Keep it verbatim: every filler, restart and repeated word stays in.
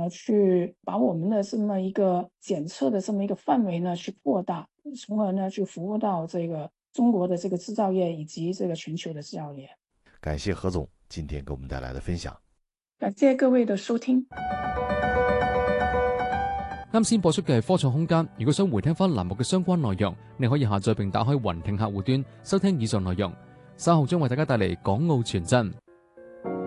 呃，去把我们的这么一个检测的这么一个范围呢去扩大，从而呢去服务到这个中国的这个制造业以及这个全球的制造业。 感谢何总今天给我们带来的分享。 感謝各位嘅收聽。 啱先播出嘅係科創空間，如果想回聽翻欄目嘅相關內容，你可以下載並打開雲聽客戶端收聽以上內容。稍後將為大家帶嚟港澳傳真。